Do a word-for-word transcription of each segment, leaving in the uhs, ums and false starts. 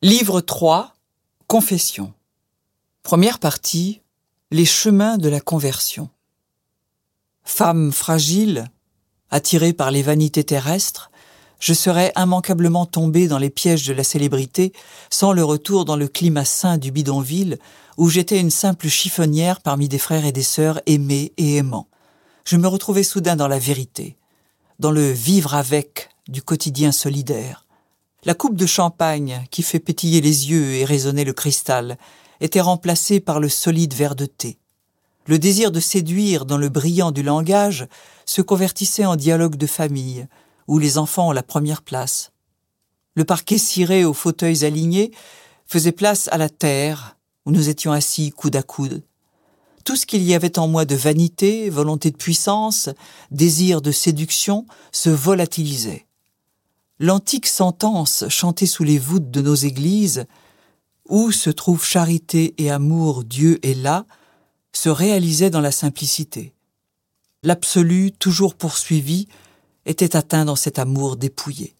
Livre trois, Confession. Première partie, les chemins de la conversion. Femme fragile, attirée par les vanités terrestres, je serais immanquablement tombée dans les pièges de la célébrité sans le retour dans le climat sain du bidonville où j'étais une simple chiffonnière parmi des frères et des sœurs aimés et aimants. Je me retrouvais soudain dans la vérité, dans le vivre avec du quotidien solidaire. La coupe de champagne qui fait pétiller les yeux et résonner le cristal était remplacée par le solide verre de thé. Le désir de séduire dans le brillant du langage se convertissait en dialogue de famille, où les enfants ont la première place. Le parquet ciré aux fauteuils alignés faisait place à la terre, où nous étions assis coude à coude. Tout ce qu'il y avait en moi de vanité, volonté de puissance, désir de séduction se volatilisait. L'antique sentence chantée sous les voûtes de nos églises, où se trouvent charité et amour, Dieu est là, se réalisait dans la simplicité. L'absolu, toujours poursuivi, était atteint dans cet amour dépouillé.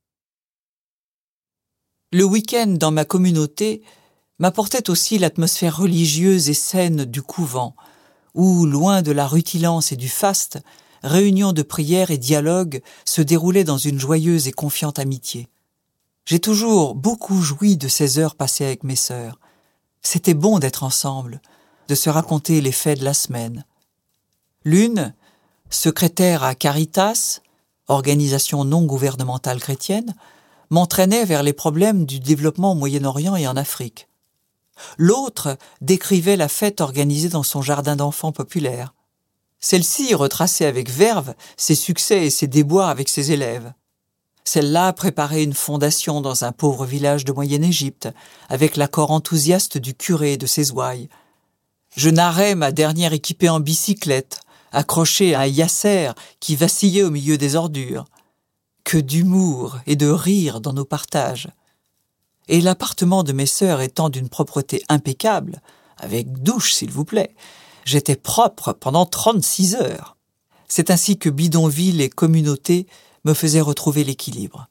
Le week-end dans ma communauté m'apportait aussi l'atmosphère religieuse et saine du couvent, où, loin de la rutilance et du faste, réunions de prière et dialogue se déroulaient dans une joyeuse et confiante amitié. J'ai toujours beaucoup joui de ces heures passées avec mes sœurs. C'était bon d'être ensemble, de se raconter les faits de la semaine. L'une, secrétaire à Caritas, organisation non gouvernementale chrétienne, m'entraînait vers les problèmes du développement au Moyen-Orient et en Afrique. L'autre décrivait la fête organisée dans son jardin d'enfants populaire. Celle-ci retraçait avec verve ses succès et ses déboires avec ses élèves. Celle-là préparait une fondation dans un pauvre village de Moyenne-Égypte, avec l'accord enthousiaste du curé et de ses ouailles. Je narrais ma dernière équipée en bicyclette, accrochée à un Yasser qui vacillait au milieu des ordures. Que d'humour et de rire dans nos partages. Et l'appartement de mes sœurs étant d'une propreté impeccable, avec douche s'il vous plaît, j'étais propre pendant trente-six heures. C'est ainsi que bidonville et communauté me faisaient retrouver l'équilibre.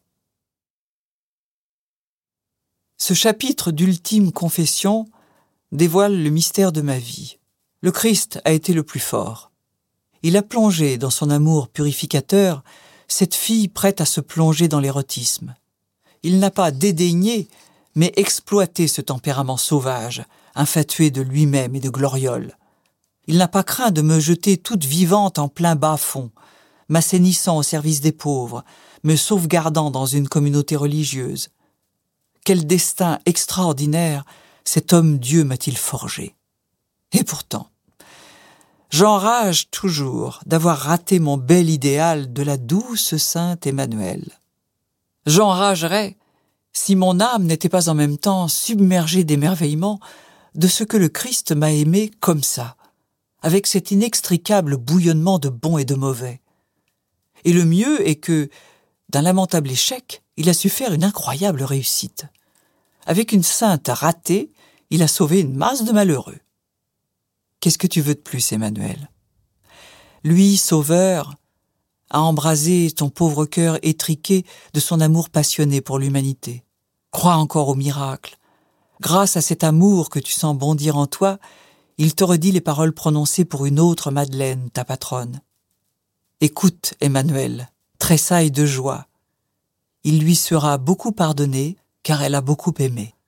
Ce chapitre d'ultime confession dévoile le mystère de ma vie. Le Christ a été le plus fort. Il a plongé dans son amour purificateur cette fille prête à se plonger dans l'érotisme. Il n'a pas dédaigné, mais exploité ce tempérament sauvage, infatué de lui-même et de gloriole. Il n'a pas craint de me jeter toute vivante en plein bas-fond, m'assainissant au service des pauvres, me sauvegardant dans une communauté religieuse. Quel destin extraordinaire cet homme-dieu m'a-t-il forgé. Et pourtant, j'enrage toujours d'avoir raté mon bel idéal de la douce sainte Emmanuelle. J'enragerais si mon âme n'était pas en même temps submergée d'émerveillement de ce que le Christ m'a aimé comme ça, avec cet inextricable bouillonnement de bon et de mauvais. Et le mieux est que, d'un lamentable échec, il a su faire une incroyable réussite. Avec une sainte ratée, il a sauvé une masse de malheureux. Qu'est-ce que tu veux de plus, Emmanuel? Lui, sauveur, a embrasé ton pauvre cœur étriqué de son amour passionné pour l'humanité. Crois encore au miracle. Grâce à cet amour que tu sens bondir en toi, il te redit les paroles prononcées pour une autre Madeleine, ta patronne. Écoute, Emmanuel, tressaille de joie. Il lui sera beaucoup pardonné, car elle a beaucoup aimé.